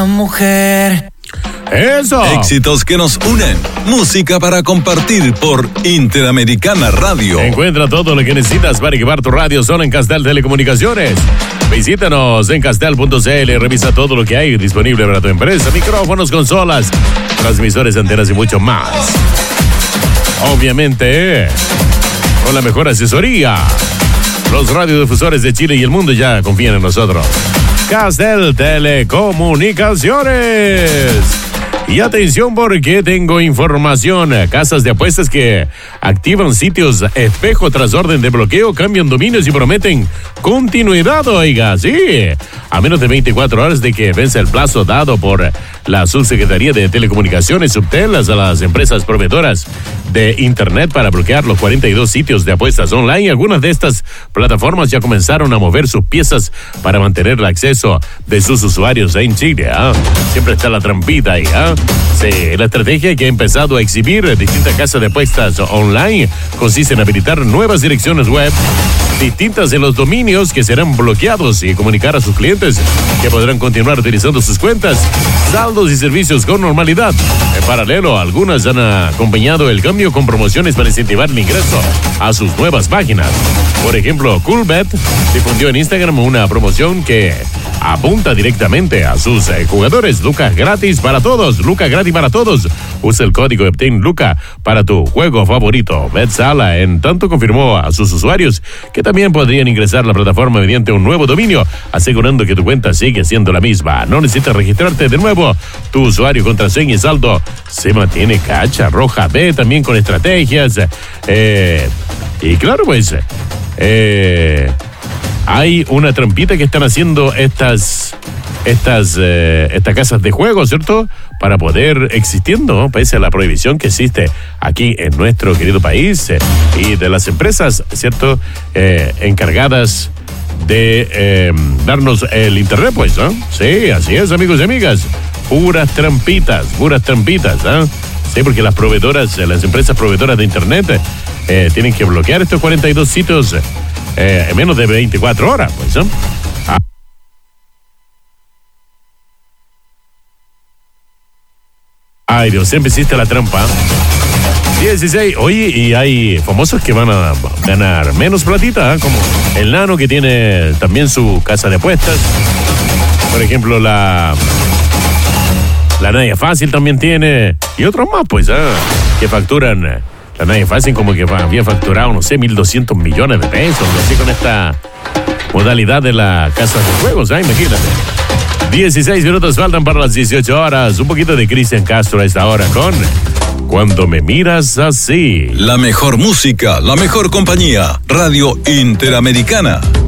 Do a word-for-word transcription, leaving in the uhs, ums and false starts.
Mujer. Eso. Éxitos que nos unen. Música para compartir por Interamericana Radio. Encuentra todo lo que necesitas para equipar tu radio solo en Castel Telecomunicaciones. Visítanos en castel punto c l. Revisa todo lo que hay disponible para tu empresa. Micrófonos, consolas, transmisores, antenas y mucho más. Obviamente, con la mejor asesoría. Los radiodifusores de Chile y el mundo ya confían en nosotros. Castel Telecomunicaciones. Y atención porque tengo información. Casas de apuestas que activan sitios espejo tras orden de bloqueo, cambian dominios y prometen continuidad, oiga, sí. A menos de veinticuatro horas de que vence el plazo dado por la Subsecretaría de Telecomunicaciones, Subtelas, a las empresas proveedoras de Internet para bloquear los cuarenta y dos sitios de apuestas online. Algunas de estas plataformas ya comenzaron a mover sus piezas para mantener el acceso de sus usuarios en Chile. ¿eh? Siempre está la trampita ahí. ¿eh? Sí, la estrategia que ha empezado a exhibir distintas casas de apuestas online consiste en habilitar nuevas direcciones web distintas en los dominios que serán bloqueados y comunicar a sus clientes que podrán continuar utilizando sus cuentas, saldos y servicios con normalidad. En paralelo, algunas han acompañado el cambio con promociones para incentivar el ingreso a sus nuevas páginas. Por ejemplo, Coolbet difundió en Instagram una promoción que apunta directamente a sus eh, jugadores. Lucas gratis para todos. Lucas gratis para todos. Usa el código Obtain Luca para tu juego favorito. BetSala, en tanto, confirmó a sus usuarios que también podrían ingresar a la plataforma mediante un nuevo dominio, asegurando que tu cuenta sigue siendo la misma. No necesitas registrarte de nuevo. Tu usuario, contraseña y saldo se mantiene. Cacha Roja B también con estrategias. Eh, y claro, pues... Eh, hay una trampita que están haciendo estas estas eh, estas casas de juego, ¿cierto? Para poder existiendo, ¿no? Pese a la prohibición que existe aquí en nuestro querido país eh, y de las empresas, ¿cierto? Eh, encargadas de eh, darnos el internet, pues, ¿no? Sí, así es, amigos y amigas. Puras trampitas, puras trampitas, ¿no? Sí, porque las proveedoras, las empresas proveedoras de internet eh, tienen que bloquear estos cuarenta y dos sitios eh, en menos de veinticuatro horas, pues, ¿no? Ah. Ay, Dios, siempre existe la trampa. dieciséis, oye, y hay famosos que van a ganar menos platita, ¿eh? Como el Nano, que tiene también su casa de apuestas. Por ejemplo, la... La Naya Fácil también tiene, y otros más, pues, ¿eh? que facturan. La Naya Fácil como que había facturado, no sé, mil doscientos millones de pesos, así con esta modalidad de la casa de juegos, ¿eh? Imagínate. dieciséis minutos faltan para las dieciocho horas. Un poquito de Cristian Castro a esta hora con Cuando me miras así. La mejor música, la mejor compañía. Radio Interamericana.